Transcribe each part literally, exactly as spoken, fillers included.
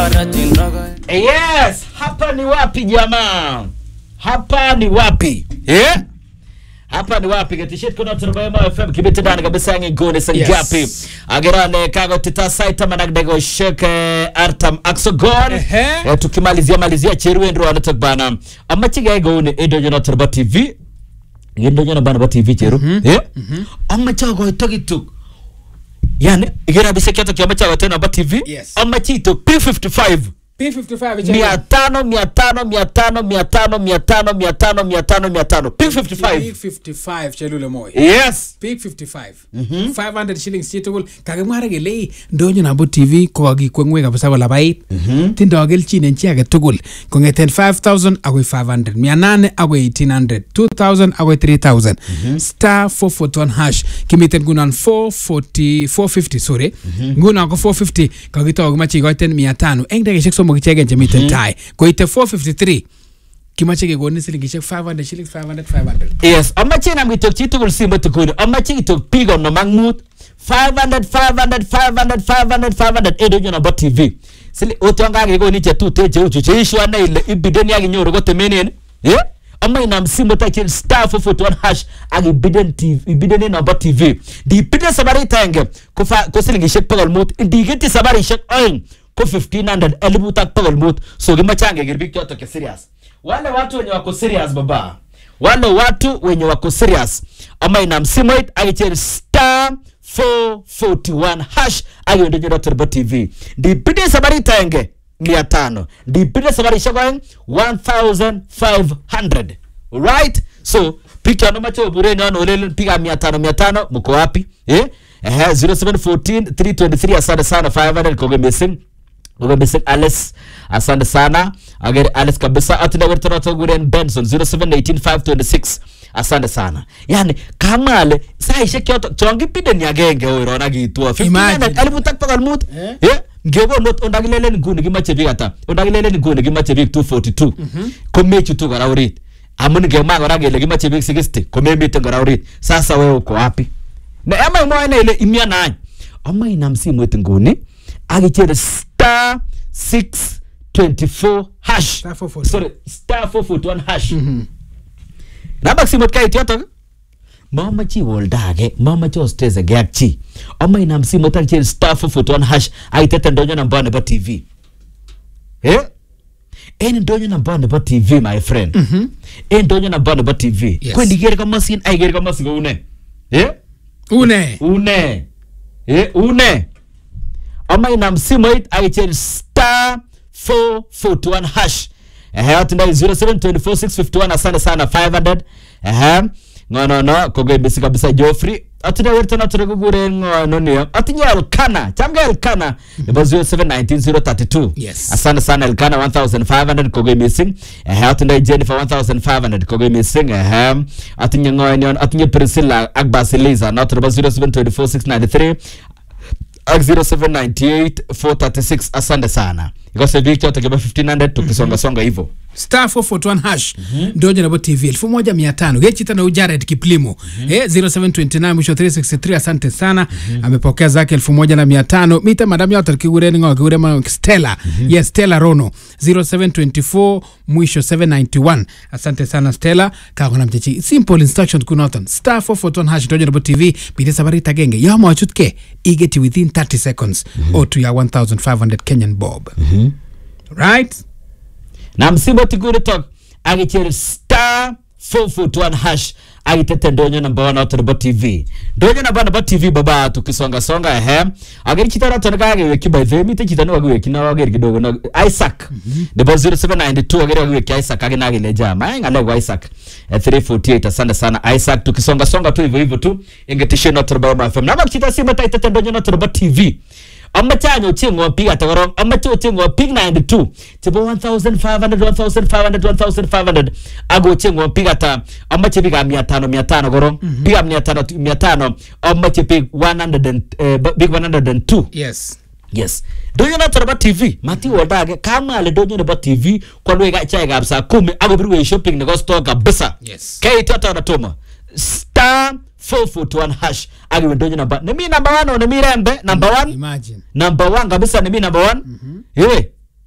Yes, hapa ni wapi jamaa? Hapa ni wapi? Eh? Hapa ni wapi? Getishit kuna turbayama F M kibiti ndani kabisa ngigone sangapi. Agerane kago tita site managdego sheke Artam Aksogon. Eh, tukimalizia malizia cheruwe ndo anatok bana. Amachiga igone edo jona turba T V. Edo jona bana ba T V cheru. Eh? Amachago itokituk. Yani igera bisekiato kiamachago tena ba T V. Amachito P fifty-five. P fifty-five mia tano mia tano mia tano mia tano mia tano mia tano mia tano mia tano P fifty-five P fifty-five chelule moy. Yes. P fifty-five. Mm-hmm. five hundred shillings chitugul kagemwara gele ndonyo na bo T V ko gikwengwe kabisa wala bait. Mm-hmm. Tindo gelchine nchi age tugul kongeten five thousand agoi five hundred mia nane agoi eighteen hundred two thousand agoi three thousand. Mm-hmm. Star four forty-one hash kimiten gunan four forty four fifty sorry. Mm-hmm. Gunan ko four fifty kagito machi goiten mia tano engde shek somo kichegen jemiten tai koite four fifty-three kimache gegoni silingishek five hundred shillings five hundred five hundred. Yes, amache na mgitok chitugul simba tukuni amache gitok pigo no mangmut five hundred five hundred five hundred five hundred five hundred edo jona ba T V sili otonga gegoni che tute che uchu che ishwa na ile ibideni yagi nyoro gote menene eh amma ina msimbo ta star four forty-one hash agi biden T V bideni na ba T V di bideni sabari tange ko fa ko silingishek pagal mut di geti sabari shek oin ko fifteen hundred elibu tak pagal mut so gimachange girbik yoto ke serious wale watu wenye wako serious baba wale watu wenye wako serious ama ina msimu it aichel star four forty-one hash ayo ndio ndio turbo T V di bideni sabari tange mia tano di bideni sabari shek one thousand five hundred right so pika no macho bure no ole pika mia tano mia tano mko wapi eh eh zero seven one four three two three asante sana five hundred koge missing koge missing Alice asante sana agere Alice kabisa atina wertana toguren Benson zero seven one eight five two six asante sana yani kamale sai shekioto chongi bideni agenge oirona gitwa fifteen hundred alibu tak pagal mut eh ngego not ondagilele nguni gimache bigata ondagilele nguni gimache big two forty-two ko mechu tu gara urit amun ngema gara gele gimache big sixty ko memite gara urit sasa wewe uko wapi na ama mwana ile imia nani ama ina msimu wetu nguni agichere star six twenty-four hash star four forty sorry star four forty-one hash mhm naba simot kai tioto mama chi woldage mama chi osteze gakchi ama ina msimu tangche star four forty-one hash aitete ndonyo na mbane ba T V eh eni ndonyo na mbane ba T V my friend mhm eni ndonyo na mbane ba T V kwendi gere kama sin ai gere kama sigo une eh une une eh une ama ina msimu it aichel star four forty-one hash eh hatina zero seven two four six five one asante sana five hundred eh no no no koge bisi kabisa Joffrey atina wertana turagugure no niyo atinya Elkana chamga Elkana nebo zero seven one nine zero three two yes asante sana Elkana one thousand five hundred koge missing eh atina Jennifer one thousand five hundred koge missing eh atinya ngoyon atinya Priscilla Agbasiliza not nebo zero seven two four six nine three zero seven nine eight four three six asante sana ikose Victor takeba fifteen hundred tukisonga songa hivyo star four forty-one hash ndoje na bo T V elfu moja mia tano gechita na Ujared Kiplimo eh zero seven two nine mwisho three sixty-three asante sana amepokea zake elfu moja na mia tano mita madam yote kigure ngo kigure ma Stella yes Stella Rono zero seven two four mwisho seven ninety-one asante sana Stella kaona mtechi simple instructions kunoton star four forty-one hash ndoje na bo T V bide sabari tagenge yamo achutke igeti within thirty seconds or to your one thousand five hundred Kenyan bob right na msimbo tigure talk agichere star four forty-one hash agitete ndonyo number one out T V ndonyo number one T V baba tukisonga songa ehe ageri kitara tonga age weki by the mite kitano age weki na ageri kidogo na Isaac the zero seven nine two ageri age weki Isaac age na gileja maenga lego Isaac three forty-eight asante sana Isaac tukisonga songa tu hivyo hivyo tu ingetishe not Baba F M na bakita simba taitete ndonyo not T V amma chanyo chingo piga tagoro amma cho chingo pig ninety-two tibo one thousand five hundred one thousand five hundred one thousand five hundred ago chingo piga ta amma chipiga mia tano mia tano goro piga mia tano mia tano amma chipig one hundred and uh, big one hundred and two yes yes do you know about T V mati wodage kama ale do you know about T V kwa lwega chai gabsa kumi ago biru shopping nego store kabisa yes kai tata na toma star four forty-one hash agi wendonyo namba nimi number one na mirembe number one imagine number one kabisa nimi number one mhm eh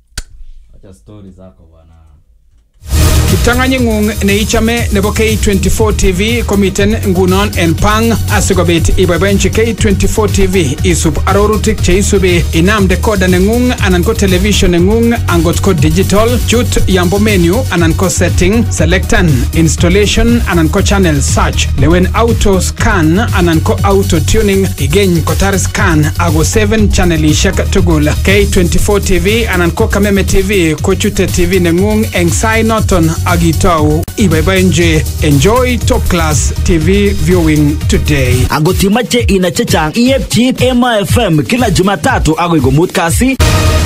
story zako bwana. Kiptanganyingung neichame nebo K twenty-four T V komiten ngunon en pang asikobit iboiboenchi K twenty-four T V isub arorutik cheisubi inam decoder nengung anan ko television nengung angot ko digital chut yambo menu anan ko setting selectan installation anan ko channel search lewen auto scan anan ko auto tuning igeny kotar scan ago seven channelishek tugul K twenty-four T V anan ko Kameme T V ko chute T V nengung eng sai noton agitau ibaibaenje. Enjoy top class T V viewing today. Agotimache ina chechang iepchi Ema F M kila Jumatatu agoi gomut kasi.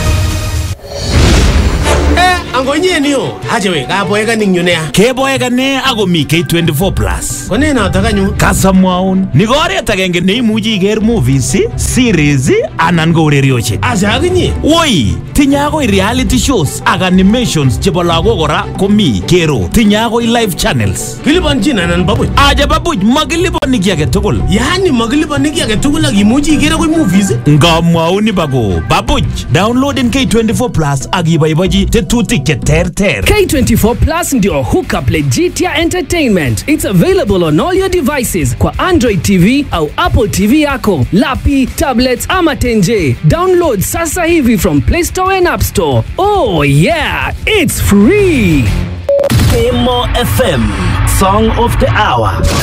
Angonye niyo hajewe kaboeka ningyunea keboeka ne ago mi K twenty-four plus kone na takanyu kasamwaun nigoret agenge neimuchi iger movies series anan ko urerioshek asaginye woi tinya agoi reality shows ag animations chebo lagok kora komi kero tinya agoi live channels kilipanchin anan babuch aja babuch makilipani ki age tugul yani makilipani ki age tugul ak imuchi iger agoi movies ngamwauni bago babuch downloading K twenty-four plus ag iboibochi tetutik ter ter. K twenty-four Plus ndio hookup Legitia Entertainment. It's available on all your devices kwa Android T V au Apple T V yako, lapi, tablets ama tenje. Download sasa hivi from Play Store and App Store. Oh yeah, it's free. Emo F M, Song of the Hour.